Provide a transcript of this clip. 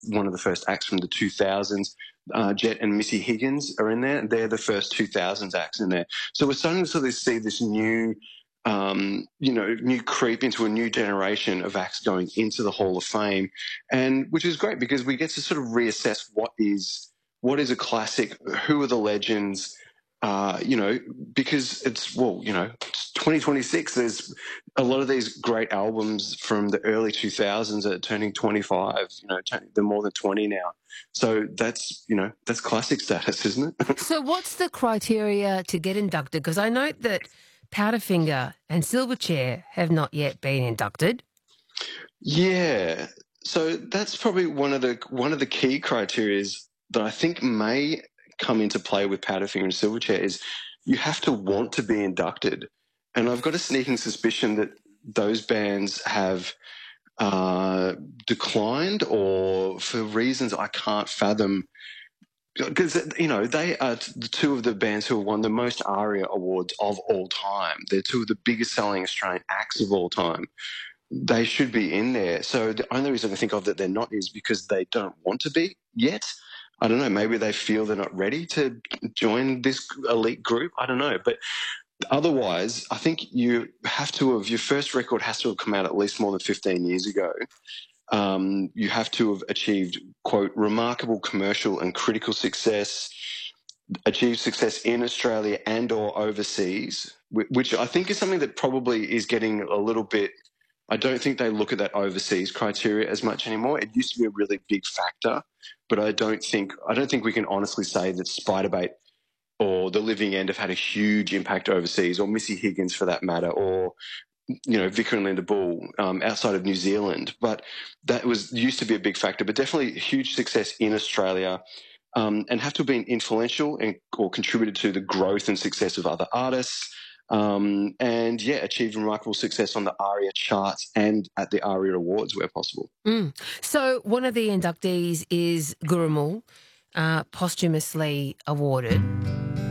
one of the first acts from the 2000s. Jet and Missy Higgins are in there. They're the first 2000s acts in there. So we're starting to sort of see this new, new creep into a new generation of acts going into the Hall of Fame, and which is great because we get to sort of reassess what is a classic, who are the legends, because it's 2026. There's a lot of these great albums from the early 2000s that are turning 25. They're more than 20 now. So that's classic status, isn't it? So what's the criteria to get inducted? Because I note that Powderfinger and Silverchair have not yet been inducted. Yeah. So that's probably one of the key criteria that I think may come into play with Powderfinger and Silverchair is you have to want to be inducted. And I've got a sneaking suspicion that those bands have declined, or for reasons I can't fathom, because they are the two of the bands who have won the most ARIA awards of all time. They're two of the biggest selling Australian acts of all time. They should be in there. So the only reason I think of that they're not is because they don't want to be yet. I don't know. Maybe they feel they're not ready to join this elite group. I don't know. But otherwise, I think your first record has to have come out at least more than 15 years ago. You have to have achieved, quote, remarkable commercial and critical success, achieved success in Australia and or overseas, which I think is something that probably is getting a little bit. I don't think they look at that overseas criteria as much anymore. It used to be a really big factor, but I don't think we can honestly say that Spiderbait or The Living End have had a huge impact overseas, or Missy Higgins for that matter, or Vicar and Linda Bull outside of New Zealand. But that used to be a big factor, but definitely huge success in Australia, and have to have been influential or contributed to the growth and success of other artists. Achieved remarkable success on the ARIA charts and at the ARIA Awards where possible. So one of the inductees is Gurrumul, posthumously awarded.